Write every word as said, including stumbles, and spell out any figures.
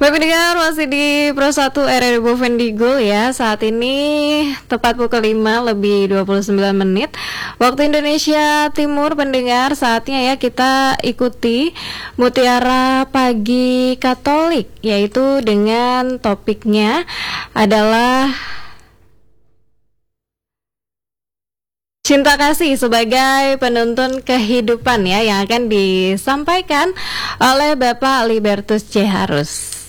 Baik pendengar, masih di Pro satu R R B Vendigo ya. Saat ini tepat pukul lima lebih dua puluh sembilan menit waktu Indonesia Timur. Pendengar, saatnya ya kita ikuti Mutiara Pagi Katolik, yaitu dengan topiknya adalah cinta kasih sebagai penuntun kehidupan ya, yang akan disampaikan oleh Bapak Libertus C. Harus.